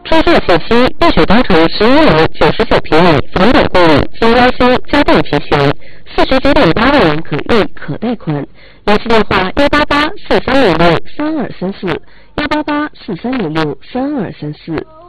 出售信息：碧水高城11楼99平米，房本公寓，经腰修，家电齐全，49.8万元可用可贷款。联系电话：18843063234，18843063234。